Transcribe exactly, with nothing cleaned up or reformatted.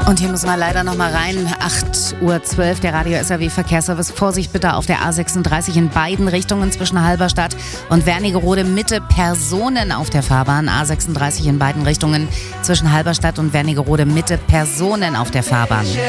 Und hier müssen wir leider noch mal rein. acht Uhr zwölf, der Radio S R W Verkehrsservice. Vorsicht bitte auf der A sechsunddreißig in beiden Richtungen zwischen Halberstadt und Wernigerode Mitte. Personen auf der Fahrbahn. A sechsunddreißig in beiden Richtungen zwischen Halberstadt und Wernigerode Mitte. Personen auf der Fahrbahn.